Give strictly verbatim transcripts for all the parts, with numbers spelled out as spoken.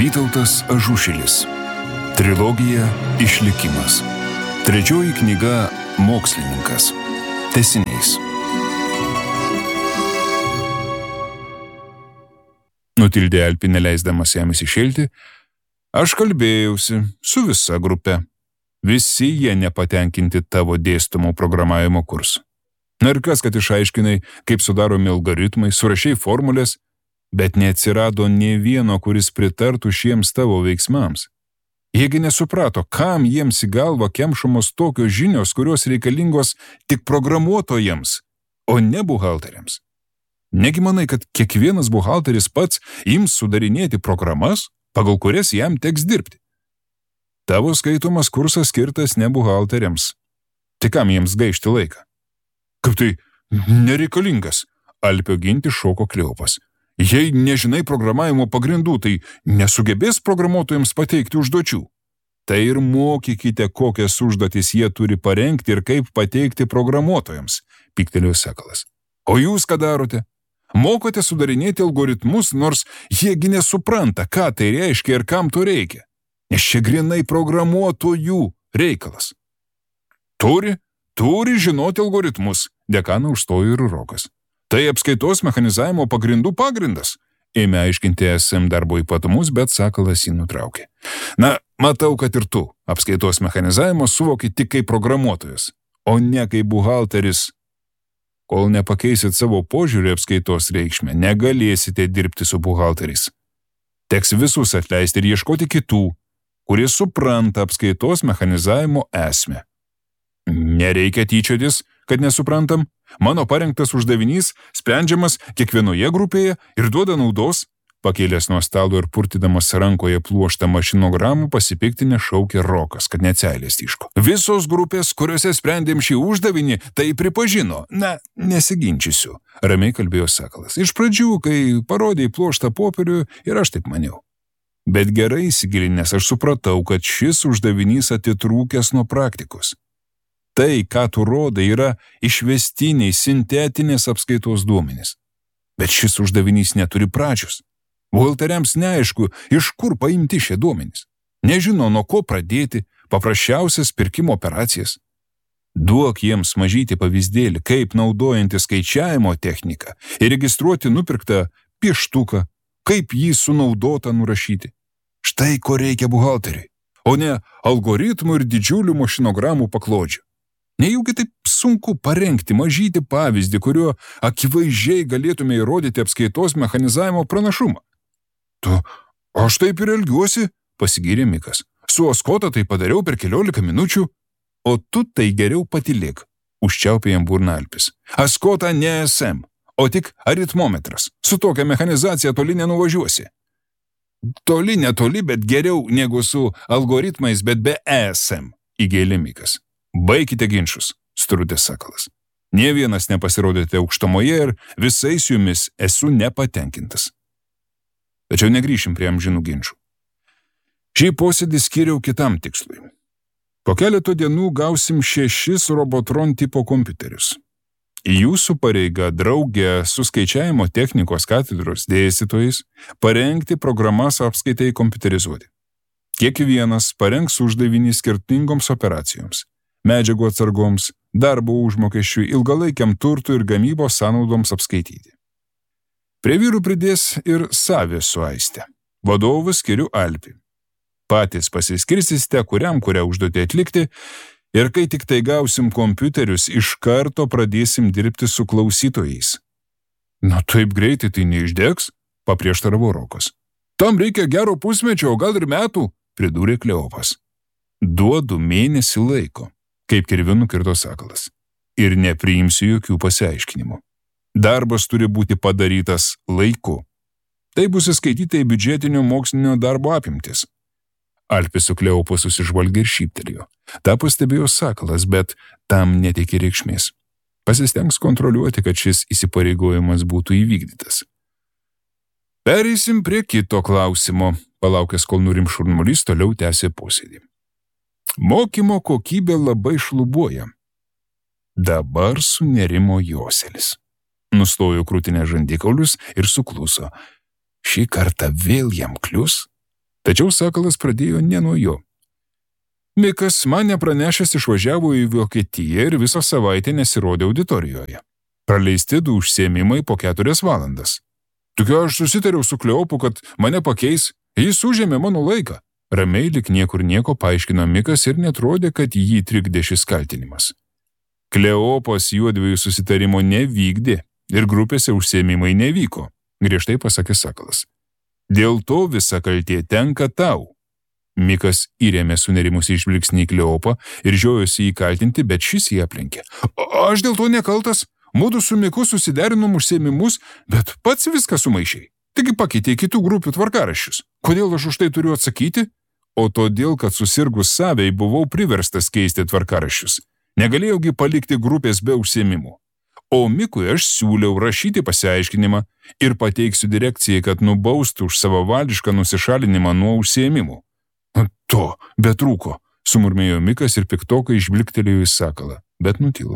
Vytautas Ažušilis. Trilogija Išlikimas. Trečioji knyga Mokslininkas. Tęsinys. Nutildė Alpi, neleisdamas jam įsišilti. Aš kalbėjausi su visa grupe. Visi jie nepatenkinti tavo dėstomų programavimo kursų. Na ir kas, kad išaiškinai, kaip sudaromi algoritmai, surašiai formulės, bet neatsirado nė vieno, kuris pritartų šiems tavo veiksmams. Jiegi nesuprato, kam jiems į galvą kemšamos tokios žinios, kurios reikalingos tik programuotojams, o ne buhalteriams. Negi manai, kad kiekvienas buhalteris pats ims sudarinėti programas, pagal kurias jam teks dirbti. Tavo skaitomas kursas skirtas ne buhalteriams. Tai kam jiems gaišti laiką? Kaip tai nereikalingas? Alpio ginti šoko Kleopas. Jei nežinai programavimo pagrindų, tai nesugebės programuotojams pateikti užduočių. Tai ir mokykite, kokias užduotis jie turi parengti ir kaip pateikti programuotojams, pyktelėjo Sakalas. O jūs ką darote? Mokote sudarinėti algoritmus, nors jiegi nesupranta, ką tai reiškia ir kam to reikia. Nes čia grinai programuotojų reikalas. Turi, turi žinoti algoritmus, dekaną užstojo ir Rokas. Tai apskaitos mechanizavimo pagrindų pagrindas. Ėmė aiškinti S M darbo ypatumus, bet Sakalas jį nutraukė. Na, matau, kad ir tu apskaitos mechanizavimo suvoki tik kaip programuotojas, o ne kaip buhalteris. Kol nepakeisit savo požiūrį apskaitos reikšmę, negalėsite dirbti su buhalteriais. Teks visus atleisti ir ieškoti kitų, kurie supranta apskaitos mechanizavimo esmę. Nereikia tyčiotis, kad nesuprantam. Mano parengtas uždavinys sprendžiamas kiekvienoje grupėje ir duoda naudos. Pakėlęs nuo stalo ir purtydamas rankoje pluoštą mašinogramų pasipiktinę šaukė Rokas, kad necelės tyško. Visos grupės, kuriuose sprendėm šį uždavinį, tai pripažino. Na, nesiginčysiu, ramiai kalbėjo Sakalas. Iš pradžių, kai parodėjai pluoštą popierių, ir aš taip maniau. Bet gerai įsigilinęs aš supratau, kad šis uždavinys atitrūkęs nuo praktikos. Tai, ką tu rodai, yra išvestiniai, sintetinės apskaitos duomenys. Bet šis uždavinys neturi pradžios. Buhalteriams neaišku, iš kur paimti šie duomenys. Nežino, nuo ko pradėti, paprasčiausias pirkimo operacijas. Duok jiems mažyti pavyzdėlį, kaip naudojantį skaičiavimo techniką ir registruoti nupirktą pieštuką, kaip jį sunaudotą nurašyti. Štai ko reikia buhalteriui, o ne algoritmų ir didžiulių mašinogramų paklodžių. Nejaugi taip sunku parengti mažyti pavyzdį, kuriuo akivaizdžiai galėtume įrodyti apskaitos mechanizavimo pranašumą. Tu, aš taip ir elgiuosi, pasigyrė Mikas. Su Oskota tai padariau per keliolika minučių, o tu tai geriau patylėk, užčiaupė jam burną Alpis. Oskota ne S M, o tik aritmometras. Su tokia mechanizacija toli nenuvažiuosi. Toli netoli, bet geriau negu su algoritmais, bet be E S M, įgėlė Mikas. Baikite ginčus, strudė Sakalas. Nė vienas nepasirodėte aukštumoje ir visais jumis esu nepatenkintas. Tačiau negrįšim prie amžinų ginčų. Šį posėdį skiriau kitam tikslui. Po keleto dienų gausim šešis Robotron tipo kompiuterius. Jūsų pareiga draugė su skaičiavimo technikos katedros dėstytojais parengti programas apskaitai kompiuterizuoti. Kiekvienas parengs uždavinį skirtingoms operacijoms. Medžiagų atsargoms, darbo užmokesčiui, ilgalaikiam turtui ir gamybos sąnaudoms apskaityti. Prie vyrų pridės ir Savė su Aiste. Vadovų skiriu Alpį. Patys pasiskirstysite, kuriam kurią užduotį atlikti, ir kai tik tai gausim kompiuterius, iš karto pradėsim dirbti su klausytojais. Na taip greitai tai neišdegs, paprieštaravo Rokas. Tam reikia gero pusmečio, o gal ir metų, pridūrė Kleopas. Duodu mėnesį laiko, kaip kirvinu kirto Sakalas, ir nepriimsiu jokių pasiaiškinimų. Darbas turi būti padarytas laiku. Tai bus įskaityta į biudžetinio mokslinio darbo apimtis. Alpis su Kleopu susižvalgė ir šyptelėjo. Ta pastebėjo Sakalas, bet tam neteikė reikšmės. Pasistengs kontroliuoti, kad šis įsipareigojimas būtų įvykdytas. Pereisim prie kito klausimo, palaukęs, kol nurim šurmulys, toliau tęsė posėdį. Mokymo kokybė labai šlubuoja. Dabar sunerimo Joselis. Nustojo krūtinę žandikaulius ir sukluso. Šį kartą vėl jam klius? Tačiau Sakalas pradėjo ne nuo jo. Mikas man nepranešęs išvažiavo į Vokietiją ir visą savaitę nesirodė auditorijoje. Praleisti du užsiėmimai po keturias valandas. Tokia aš susitariau su Kleopu, kad mane pakeis, jis užėmė mano laiką. Ramiai lik niekur nieko paaiškino Mikas ir netrodė, kad jį trikdė šis kaltinimas. Kleopas juodviejų susitarimo nevykdė ir grupėse užsiėmimai nevyko, griežtai pasakė Sakalas. Dėl to visa kaltė tenka tau. Mikas įrėmė sunerimusį žvilgsnį į Kleopą ir žiojosi jį kaltinti, bet šis jį aplenkė. Aš dėl to nekaltas, mudu su Miku susiderinom užsiėmimus, bet pats viską sumaišiai. Taigi pakeitė kitų grupių tvarkaraščius. Kodėl aš už tai turiu atsakyti? O todėl, kad susirgus Savei buvau priverstas keisti tvarkaraščius. Negalėjaugi palikti grupės be užsiėmimų. O Mikui aš siūliau rašyti pasiaiškinimą ir pateiksiu direkcijai, kad nubaustų už savavališką nusišalinimą nuo užsiėmimų. To, bet rūko, sumurmėjo Mikas ir piktokai žvilgtelėjo į Sakalą, bet nutilo.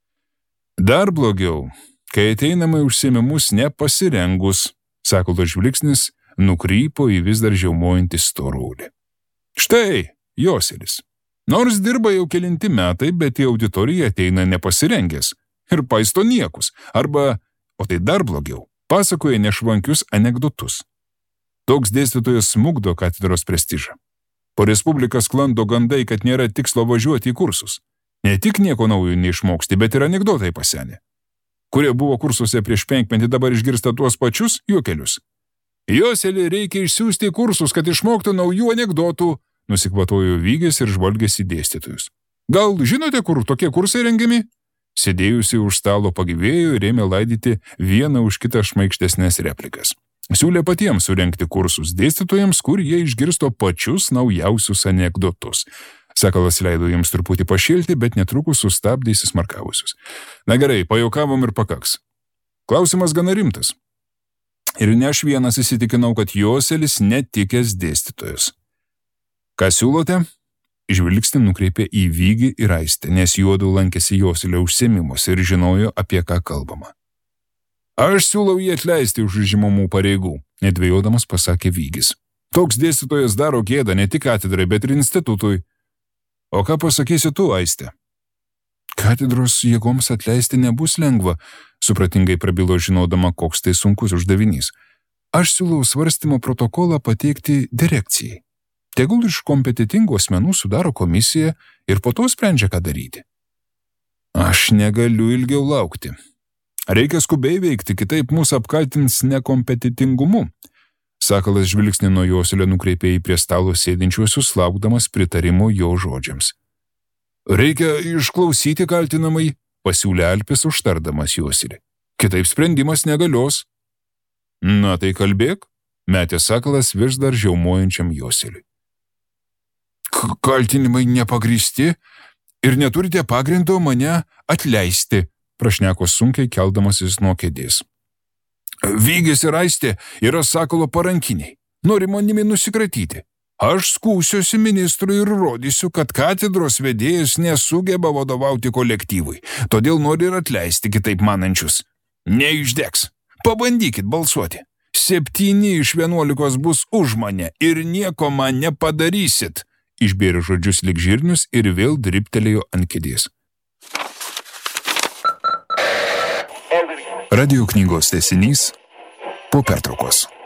Dar blogiau, kai ateinama į užsiėmimus nepasirengus, Sakalo žvilgsnis nukrypo į vis dar žiaumojantį storulį. Štai, Joselis. Nors dirba jau kelinti metai, bet į auditoriją ateina nepasirengęs ir paisto niekus, arba, o tai dar blogiau, pasakoja nešvankius anekdotus. Toks dėstytojas smukdo katedros prestižą. Po Respubliką sklando gandai, kad nėra tikslo važiuoti į kursus. Ne tik nieko naujo neišmoksti, bet ir anekdotai pasenė. Kurie buvo kursuose prieš penkmetį, dabar išgirsta tuos pačius juokelius. Joselį reikia išsiųsti į kursus, kad išmoktų naujų anekdotų, nusikvatojo Vygis ir žvalgėsi dėstytojus. Gal žinote, kur tokie kursai rengiami? Sėdėjusi už stalo pagyvėjo ir ėmė laidyti vieną už kitą šmaikštesnės replikas. Siūlė patiems surengti kursus dėstytojams, kur jie išgirsto pačius naujausius anekdotus. Sakalas leido jiems truputį pašilti, bet netrukus sustabdė įsismarkavusius. Na gerai, pajaukavom ir pakaks. Klausimas gana rimtas. Ir ne aš vienas įsitikinau, kad Joselis netikęs dėstytojas. Ką siūlote? Žvilgsnį nukreipė į Vygį ir Aistę, nes juodu lankėsi Joselio užsiėmimuose ir žinojo, apie ką kalbama. Aš siūlau jį atleisti už užimamų pareigų, nedvejodamas pasakė Vygis. Toks dėstytojas daro gėdą ne tik katedrai, bet ir institutui. O ką pasakysi tu, Aiste? Katedros jėgoms atleisti nebus lengva, supratingai prabilo žinodama, koks tai sunkus uždavinys. Aš siūlau svarstymo protokolą pateikti direkcijai. Tegul iš kompetitingų asmenų sudaro komisiją ir po to sprendžia, ką daryti. Aš negaliu ilgiau laukti. Reikia skubiai veikti, kitaip mūsų apkaltins nekompetitingumu. Sakalas žvilgsnį nuo Joselio nukreipė į prie stalo sėdinčiuosius, laukdamas pritarimo jo žodžiams. Reikia išklausyti kaltinamai, pasiūlė Alpis užtardamas Joselį. Kitaip sprendimas negalios. Na tai kalbėk, metė Sakalas vis dar žiaumojančiam Joseliui. Kaltinimai nepagrįsti ir neturite pagrindo mane atleisti, prašneko sunkiai keldamasis nuo kėdės. Vygis ir Aistė yra Sakalo parankiniai. Nori manimi nusikratyti. Aš skųsiuosi ministrui ir rodysiu, kad katedros vedėjas nesugeba vadovauti kolektyvui, todėl nori ir atleisti kitaip manančius. Neišdegs. Pabandykit balsuoti. Septyni iš vienuolikos bus už mane ir nieko man nepadarysit. Išbėrė žodžius lyg žirnius ir vėl dribtelėjo ant kėdės. Radio knygos tęsinys po pertraukos.